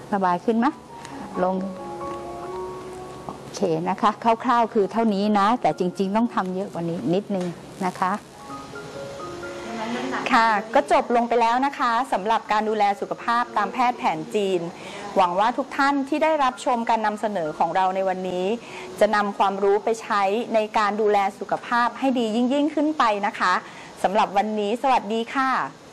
ระบายขึ้นไหมลงโอเคนะคะคร่าวๆคือเท่านี้นะแต่จริงๆต้องทำเยอะกว่านี้นิดนึงนะคะค่ะก็จบลงไปแล้วนะคะสำหรับการดูแลสุขภาพตามแพทย์แผนจีนหวังว่าทุกท่านที่ได้รับชมการนำเสนอของเราในวันนี้จะนำความรู้ไปใช้ในการดูแลสุขภาพให้ดียิ่งขึ้นไปนะคะสำหรับวันนี้สวัสดีค่ะ